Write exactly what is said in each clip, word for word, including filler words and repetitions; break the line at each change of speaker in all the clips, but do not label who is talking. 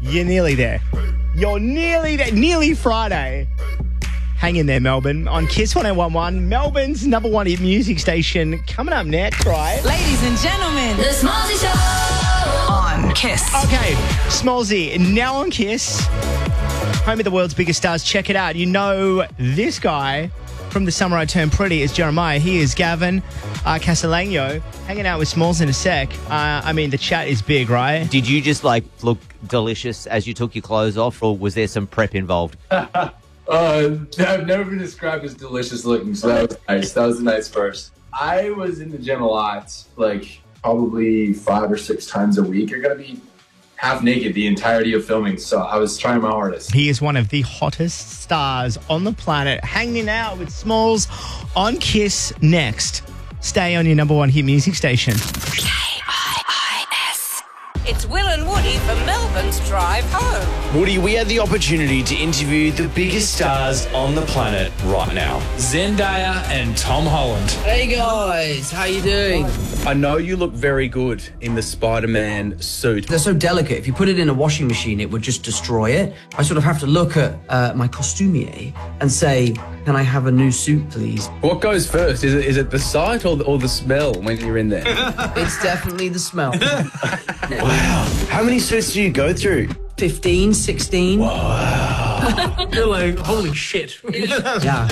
You're nearly there. You're nearly there. Nearly Friday. Hang in there, Melbourne. On Kiss one oh one one, Melbourne's number one hit music station. Coming up next, right?
Ladies and gentlemen,
The Smallzy Show
on Kiss.
Okay, Smallzy, now on Kiss. Home of the world's biggest stars. Check it out. You know this guy from The Summer I Turned Pretty is Jeremiah. He is Gavin uh, Castellano, hanging out with Smalls in a sec. Uh, I mean, the chat is big, right?
Did you just, like, look delicious as you took your clothes off, or was there some prep involved?
Uh, I've never been described as delicious looking, so that was nice. That was a nice verse. I was in the gym a lot, like probably five or six times a week. You're going to be half naked the entirety of filming, so I was trying my hardest.
He is one of the hottest stars on the planet, hanging out with Smalls on Kiss next. Stay on your number one hit music station.
K I I S. It's Will and Woody for Melbourne's Drive Home.
Woody, we had the opportunity to interview the biggest stars on the planet right now.
Zendaya and Tom Holland.
Hey guys, how you doing?
I know you look very good in the Spider-Man suit.
They're so delicate. If you put it in a washing machine, it would just destroy it. I sort of have to look at uh, my costumier and say, can I have a new suit, please?
What goes first? Is it is it the sight or the, or the smell when you're in there?
It's definitely the smell.
Wow. How many suits do you go through?
fifteen, sixteen.
Wow.
You're like, holy shit.
Yeah.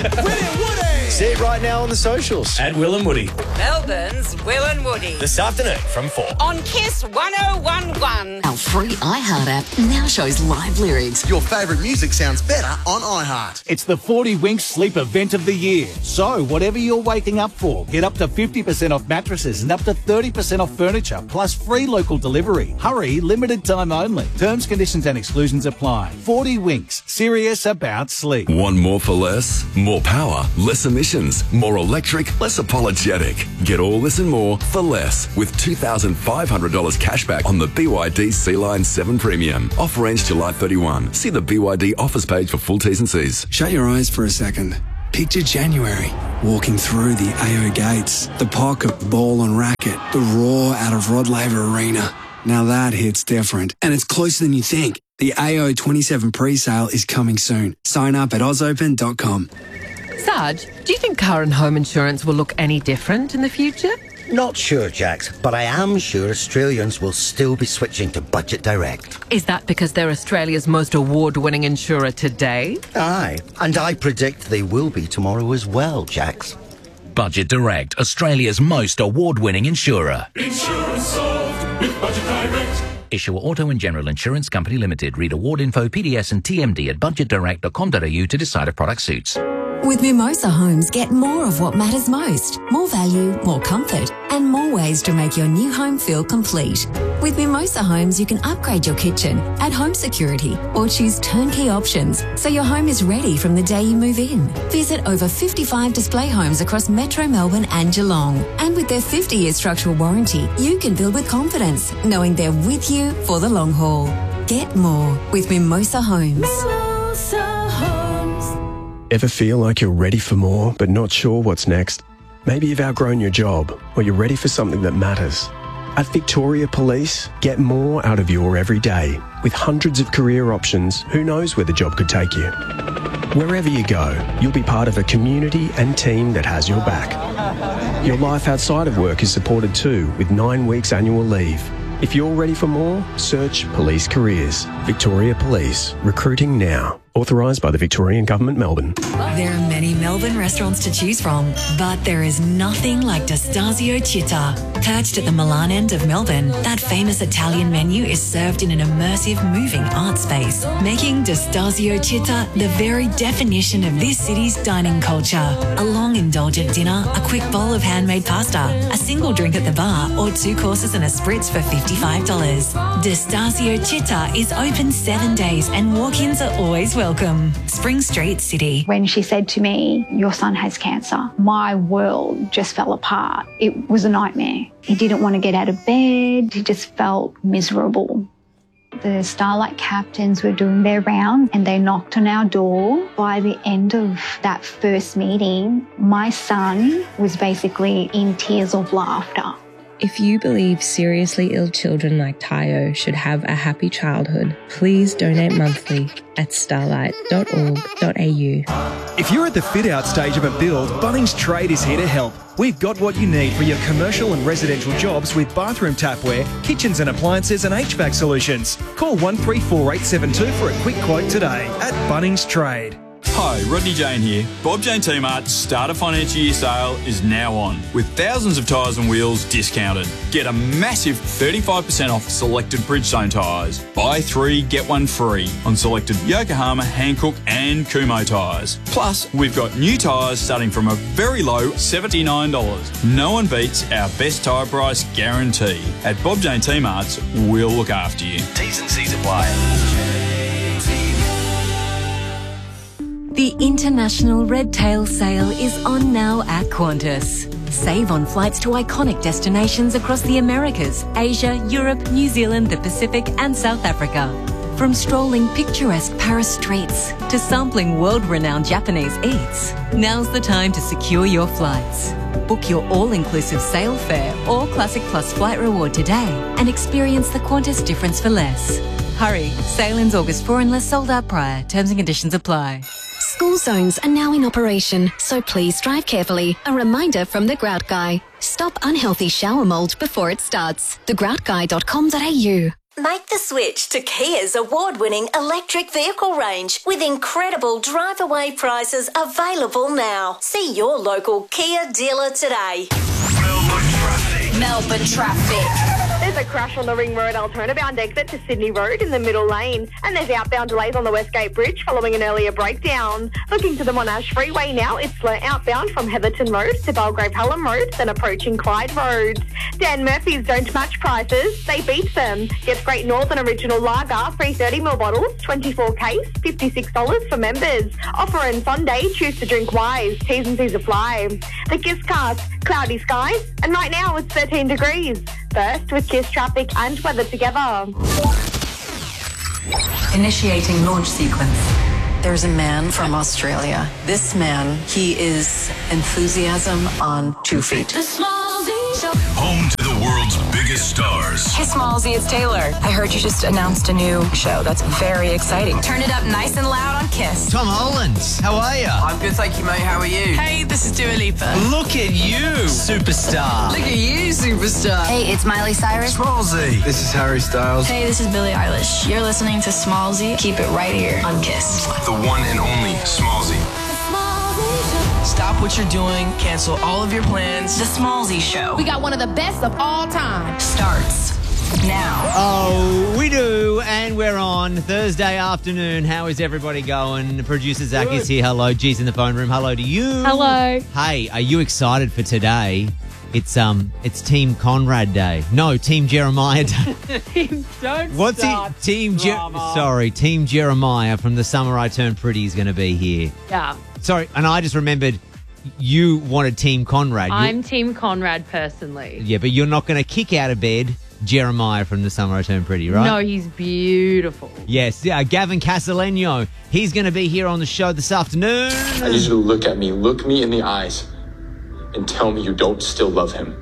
See it right now on the socials.
At Will and Woody.
Melbourne's Will and Woody.
This afternoon from four.
On Kiss one oh one one.
Our free iHeart app now shows live lyrics.
Your favourite music sounds better on iHeart.
It's the forty Winks Sleep Event of the Year. So, whatever you're waking up for, get up to fifty percent off mattresses and up to thirty percent off furniture, plus free local delivery. Hurry, limited time only. Terms, conditions and exclusions apply. forty Winks, serious about sleep.
Want more for less? More power, less emissions, more electric, less apologetic. Get all this and more for less with two thousand five hundred dollars cash back on the B Y D C-Line seven Premium. Offer ends July thirty-first. See the B Y D offers page for full T's and C's.
Shut your eyes for a second. Picture January, walking through the A O gates, the pocket, ball and racket, the roar out of Rod Laver Arena. Now that hits different, and it's closer than you think. The A O twenty-seven pre-sale is coming soon. Sign up at oz open dot com.
Sarge, do you think car and home insurance will look any different in the future?
Not sure, Jax, but I am sure Australians will still be switching to Budget Direct.
Is that because they're Australia's most award-winning insurer today?
Aye, and I predict they will be tomorrow as well, Jax.
Budget Direct, Australia's most award-winning insurer.
Insurance solved with Budget Direct.
Issuer Auto and General Insurance Company Limited. Read award info, P D S and T M D at budget direct dot com dot a u to decide if product suits.
With Mimosa Homes, get more of what matters most. More value, more comfort, and more ways to make your new home feel complete. With Mimosa Homes, you can upgrade your kitchen, add home security, or choose turnkey options so your home is ready from the day you move in. Visit over fifty-five display homes across Metro Melbourne and Geelong. And with their fifty-year structural warranty, you can build with confidence, knowing they're with you for the long haul. Get more with Mimosa Homes. Mimosa Homes.
Ever feel like you're ready for more but not sure what's next? Maybe you've outgrown your job or you're ready for something that matters. At Victoria Police, get more out of your everyday. With hundreds of career options, who knows where the job could take you? Wherever you go, you'll be part of a community and team that has your back. Your life outside of work is supported too, with nine weeks annual leave. If you're ready for more, search Police Careers. Victoria Police. Recruiting now. Authorised by the Victorian Government, Melbourne.
There are many Melbourne restaurants to choose from, but there is nothing like Destasio Città. Perched at the Milan end of Melbourne, that famous Italian menu is served in an immersive, moving art space, making Destasio Città the very definition of this city's dining culture. A long, indulgent dinner, a quick bowl of handmade pasta, a single drink at the bar, or two courses and a spritz for fifty-five dollars. Destasio Città is open seven days and walk-ins are always welcome. Welcome, Spring Street, City.
When she said to me, your son has cancer, my world just fell apart. It was a nightmare. He didn't want to get out of bed. He just felt miserable. The Starlight captains were doing their round and they knocked on our door. By the end of that first meeting, my son was basically in tears of laughter.
If you believe seriously ill children like Tayo should have a happy childhood, please donate monthly at starlight dot org dot a u.
If you're at the fit-out stage of a build, Bunnings Trade is here to help. We've got what you need for your commercial and residential jobs with bathroom tapware, kitchens and appliances and H V A C solutions. Call one three four eight seven two for a quick quote today at Bunnings Trade.
Hi, Rodney Jane here. Bob Jane T-Mart's Starter Financial Year sale is now on, with thousands of tyres and wheels discounted. Get a massive thirty-five percent off selected Bridgestone tyres. Buy three, get one free on selected Yokohama, Hankook and Kumho tyres. Plus, we've got new tyres starting from a very low seventy-nine dollars. No one beats our best tyre price guarantee. At Bob Jane T-Mart's, we'll look after you. T's and C's apply.
The International Red Tail Sale is on now at Qantas. Save on flights to iconic destinations across the Americas, Asia, Europe, New Zealand, the Pacific and South Africa. From strolling picturesque Paris streets to sampling world-renowned Japanese eats, now's the time to secure your flights. Book your all-inclusive sale fare or Classic Plus flight reward today and experience the Qantas difference for less. Hurry, sale ends August fourth unless sold out prior. Terms and conditions apply.
School zones are now in operation, so please drive carefully. A reminder from The Grout Guy. Stop unhealthy shower mold before it starts. the grout guy dot com dot a u.
Make the switch to Kia's award-winning electric vehicle range with incredible drive-away prices available now. See your local Kia dealer today.
Melbourne traffic. Melbourne traffic.
There's a crash on the Ring Road Alternabound exit to Sydney Road in the middle lane, and there's outbound delays on the Westgate Bridge following an earlier breakdown. Looking to the Monash Freeway now, it's slow outbound from Heatherton Road to Belgrave Hallam Road, then approaching Clyde Road. Dan Murphy's don't match prices, they beat them. Get Great Northern Original Lager, three thirty milliliter bottles, twenty-four case, fifty-six dollars for members. Offer and Sunday, choose to drink wise. T's and C's apply. The Kiss Cast, cloudy skies, and right now it's thirteen degrees. First with Kiss traffic and weather together.
Initiating launch sequence. There's a man from Australia. This man, he is enthusiasm on two feet.
The Smallzy Show.
Home to the world's biggest stars.
Hey, Smallzy, it's Taylor. I heard you just announced a new show. That's very exciting.
Turn it up nice and loud on Kiss.
Tom Holland, how are you?
I'm good, thank you, mate. How are you? Hey, this is Dua Lipa.
Look at you, superstar.
Look at you, superstar.
Hey, it's Miley Cyrus.
Smallzy.
This is Harry Styles.
Hey, this is Billie Eilish. You're listening to Smallzy. Keep it right here on Kiss.
The one and only Smallzy.
Stop what you're doing. Cancel all of your plans.
The Smallzy Show.
We got one of the best of all time.
Starts now.
Oh, we do, and we're on Thursday afternoon. How is everybody going? Producer Zach is here. Hello. G's in the phone room. Hello to you.
Hello.
Hey, are you excited for today? It's um, it's Team Conrad Day. No, Team Jeremiah Day.
Don't
What's
start
it? Team Je-
drama.
Sorry, Team Jeremiah from The Summer I Turned Pretty is going to be here.
Yeah.
Sorry, and I just remembered you wanted Team Conrad. You-
I'm Team Conrad personally.
yeah, but you're not going to kick out of bed Jeremiah from The Summer I Turned Pretty, right?
No, he's beautiful.
Yes, yeah, Gavin Castellano. He's going to be here on the show this afternoon.
I need you to look at me, look me in the eyes, and tell me you don't still love him.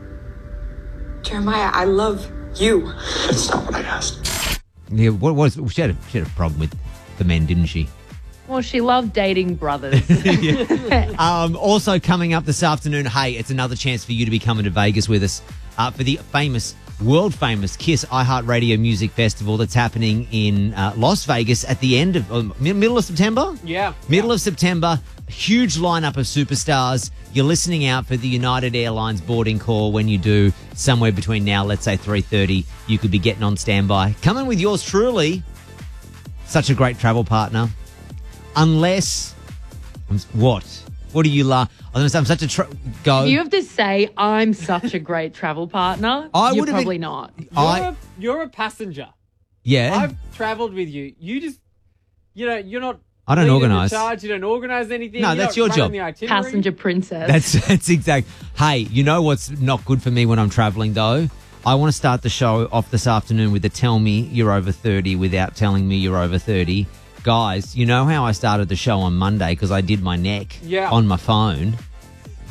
Jeremiah, I love you.
That's not what I asked.
Yeah, what was she had a, she had a problem with the men, didn't she?
Well, she loved dating brothers.
Um, also coming up this afternoon, hey, it's another chance for you to be coming to Vegas with us uh, for the famous, world-famous KISS iHeartRadio Music Festival that's happening in uh, Las Vegas at the end of, uh, middle of September?
Yeah.
Middle of September. Huge lineup of superstars. You're listening out for the United Airlines boarding call when you do, somewhere between now, let's say three thirty. You could be getting on standby. Coming with yours truly. Such a great travel partner. Unless, what? What do you love? I'm such a tra- go.
You have to say, I'm such a great travel partner.
I
You're
would have
probably
been-
not.
You're,
I-
a, you're a passenger.
Yeah.
I've travelled with you. You just, you know, you're not.
I don't
leading the
organise.
charge. You don't organise anything.
No,
You're
that's
not
your
running
job.
The itinerary.
Passenger princess.
That's that's exact. Hey, you know what's not good for me when I'm traveling though? I want to start the show off this afternoon with a tell me you're over thirty without telling me you're over thirty. Guys, you know how I started the show on Monday because I did my neck
Yeah.
on my phone?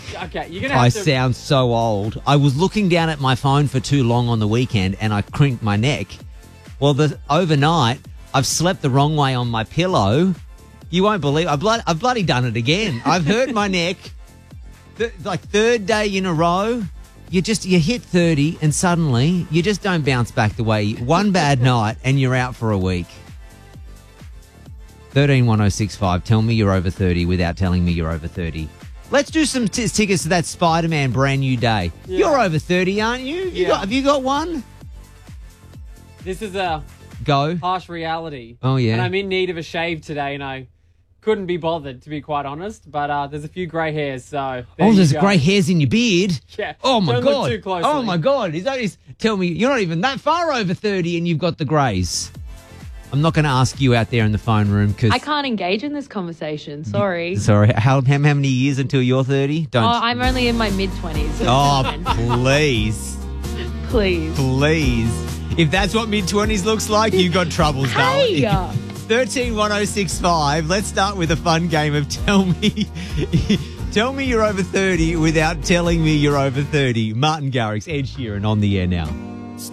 Okay, you're gonna
I
have to.
sound so old. I was looking down at my phone for too long on the weekend and I crinked my neck. Well, the overnight, I've slept the wrong way on my pillow. You won't believe I blood, I've bloody done it again. I've hurt my neck. Th- like third day in a row. You just you hit thirty and suddenly you just don't bounce back the way. One bad night and you're out for a week. thirteen one oh six five. Tell me you're over thirty without telling me you're over thirty. Let's do some t- tickets to that Spider-Man brand new day.
Yeah.
You're over thirty, aren't you? you
Yeah.
got, have you got one?
This is a
Go.
harsh reality.
Oh, yeah.
And I'm in need of a shave today, and I couldn't be bothered, to be quite honest. But uh, there's a few grey hairs, so. there
Oh,
you
there's
go.
grey hairs in your beard.
Yeah.
Oh my
Don't look
god.
too closely.
Oh my god. Is that is tell me you're not even that far over thirty and you've got the greys. I'm not going to ask you out there in the phone room because.
I can't engage in this conversation. Sorry.
Sorry. How, how how many years until you're thirty? Don't.
Oh, I'm only in my mid twenties.
Oh, please,
Please.
please. If that's what mid twenties looks like, you've got troubles,
Hey!
darling. Thirteen one oh six five. Let's start with a fun game of tell me. Tell me you're over thirty without telling me you're over thirty. Martin Garrix, Ed Sheeran on the air now.